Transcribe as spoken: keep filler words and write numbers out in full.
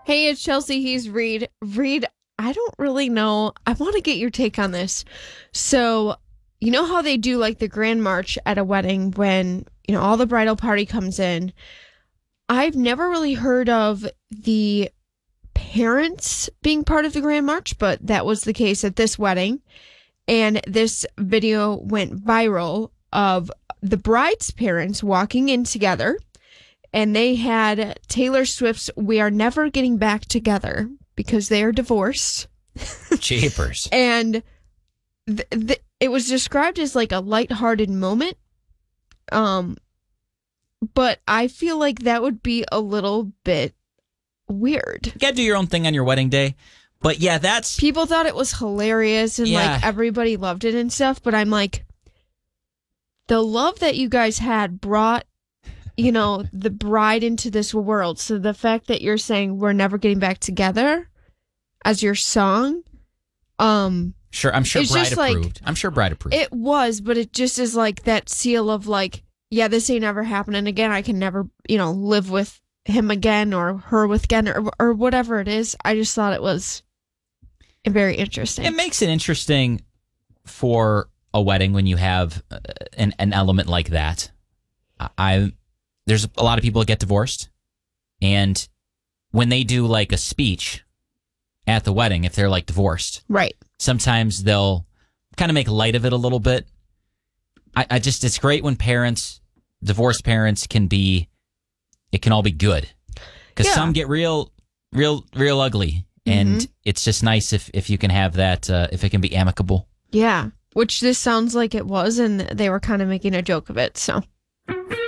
Hey, it's Chelsea. He's Reed. Reed, I don't really know. I want to get your take on this. So, you know how they do like the grand march at a wedding when, you know, all the bridal party comes in? I've never really heard of the parents being part of the grand march, but that was the case at this wedding. And this video went viral of the bride's parents walking in together. And they had Taylor Swift's We Are Never Getting Back Together because they are divorced. Jeepers. And th- th- it was described as like a lighthearted moment. Um, but I feel like that would be a little bit weird. You gotta do your own thing on your wedding day. But yeah, that's... People thought it was hilarious and Yeah. like everybody loved it and stuff. But I'm like, the love that you guys had brought, you know, the bride into this world. So the fact that you're saying we're never getting back together as your song, um, Sure, I'm sure it's Bride just like- approved. I'm sure Bride approved. it was, but it just is like that seal of like, yeah, this ain't ever happening again. I can never, you know, live with him again or her with again or, or whatever it is. I just thought it was very interesting. It makes it interesting for a wedding when you have uh, an, an element like that. I, I there's a lot of people that get divorced, and when they do like a speech at the wedding, if they're like divorced, Right. sometimes they'll kind of make light of it a little bit. I, I just, it's great when parents, divorced parents can be, it can all be good. Because Yeah. some get real, real, real ugly. And Mhm. it's just nice if, if you can have that, uh, if it can be amicable. Yeah. Which this sounds like it was, and they were kind of making a joke of it, so.